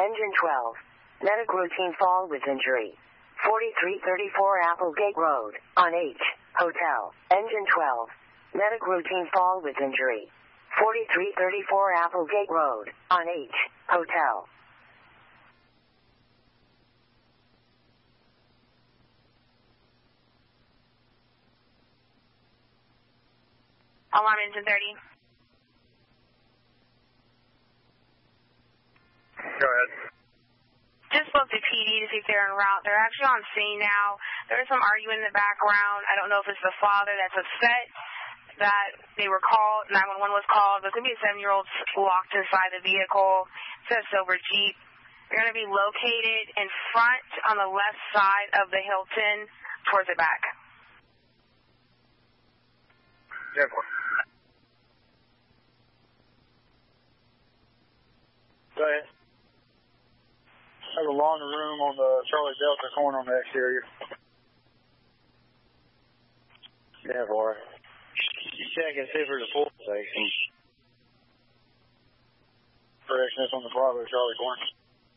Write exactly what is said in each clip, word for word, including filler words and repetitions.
Engine twelve. Medic routine fall with injury. forty-three thirty-four Applegate Road, on H, Hotel. Engine twelve. Medic routine fall with injury. forty-three thirty-four Applegate Road, on H, Hotel. Alarm engine thirty. Go ahead. Just spoke to P D to see if they're en route. They're actually on scene now. There is some argument in the background. I don't know if it's the father that's upset that they were called, nine one one was called. There's going to be a seven-year-old locked inside the vehicle. It says Silver Jeep. They're going to be located in front on the left side of the Hilton towards the back. Yeah. Go ahead. Have a laundry room on the Charlie Delta corner on the exterior. Yeah, boy. You check and see if there's a pull station. Correction, it's on the Bravo Charlie corner.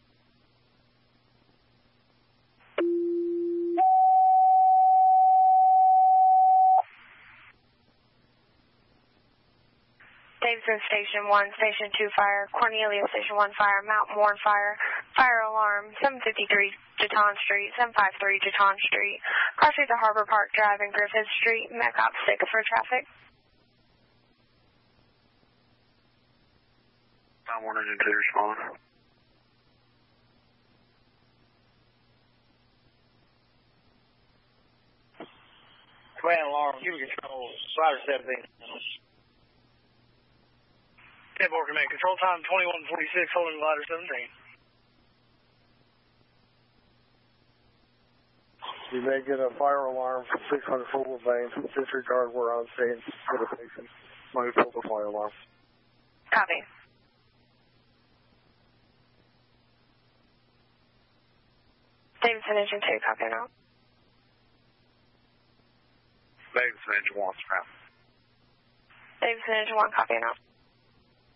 Davidson Station one, Station two fire, Cornelia Station one fire, Mount Morn fire, fire alarm, seven fifty-three Jeton Street, seven fifty-three Jeton Street, cross street to Harbor Park Drive and Griffith Street, Metcalf six for traffic. I'm one engine two respond. Command alarm, give me control, Rider seventeen. ten four command, control time twenty-one forty-six, holding glider seventeen. You may get a fire alarm from six hundred Fulton Lane. Disregard where I'm staying for the patient. Might pull the fire alarm. Copy. Davidson engine two, copy now. Davidson engine one, scrap. Davidson engine one, copy now.